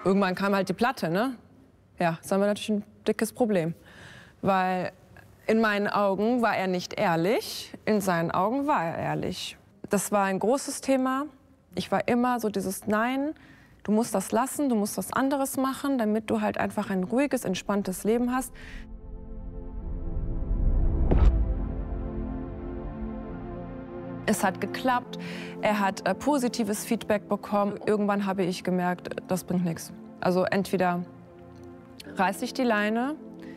Irgendwann kam halt die Platte, ne? Ja, das war natürlich ein dickes Problem. Weil in meinen Augen war er nicht ehrlich, in seinen Augen war er ehrlich. Das war ein großes Thema. Ich war immer so dieses Nein, du musst das lassen, du musst was anderes machen, damit du halt einfach ein ruhiges, entspanntes Leben hast. Es hat geklappt, er hat positives Feedback bekommen. Irgendwann habe ich gemerkt, das bringt nichts. Also entweder reiße ich die Leine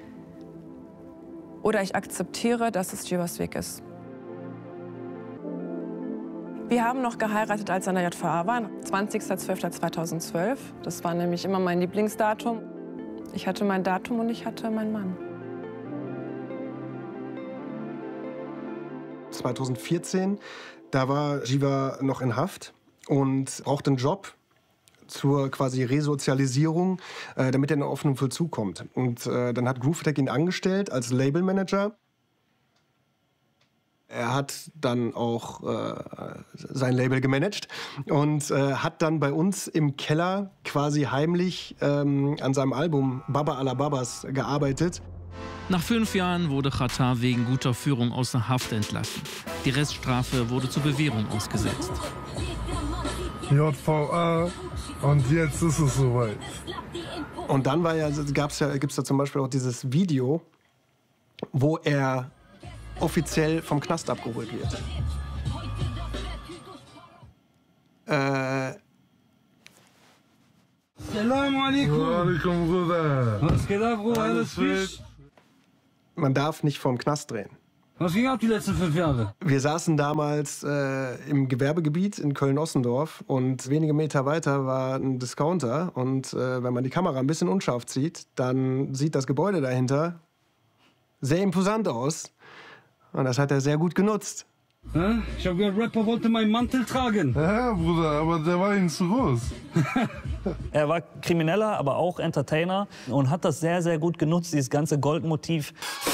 oder ich akzeptiere, dass es Jivas Weg ist. Wir haben noch geheiratet, als er in der JVA war, 20.12.2012. Das war nämlich immer mein Lieblingsdatum. Ich hatte mein Datum und ich hatte meinen Mann. 2014, da war Jiva noch in Haft und brauchte einen Job zur quasi Resozialisierung, damit er in den offenen Vollzug kommt. Und dann hat Groove Attack ihn angestellt als Labelmanager. Er hat dann auch sein Label gemanagt und hat dann bei uns im Keller quasi heimlich an seinem Album Baba Alla Babas gearbeitet. Nach 5 Jahren wurde Xatar wegen guter Führung außer Haft entlassen. Die Reststrafe wurde zur Bewährung ausgesetzt. JVA und jetzt ist es soweit. Und dann gibt's da zum Beispiel auch dieses Video, wo er offiziell vom Knast abgeholt wird. Salam alaikum. Wa alaikum, Bruder. Was geht ab, Bruder? Alles frisch? Man darf nicht vorm Knast drehen. Was ging ab die letzten 5 Jahre? Wir saßen damals im Gewerbegebiet in Köln-Ossendorf und wenige Meter weiter war ein Discounter. Und wenn man die Kamera ein bisschen unscharf zieht, dann sieht das Gebäude dahinter sehr imposant aus. Und das hat er sehr gut genutzt. Ich habe gehört, Rapper wollte meinen Mantel tragen. Ja, Bruder, aber der war ihm zu groß. Er war Krimineller, aber auch Entertainer und hat das sehr, sehr gut genutzt, dieses ganze Goldmotiv.